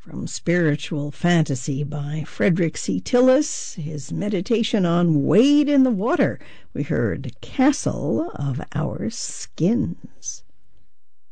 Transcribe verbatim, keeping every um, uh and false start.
From Spiritual Fantasy by Frederick C. Tillis, his meditation on Wade in the Water, we heard Castle of Our Skins.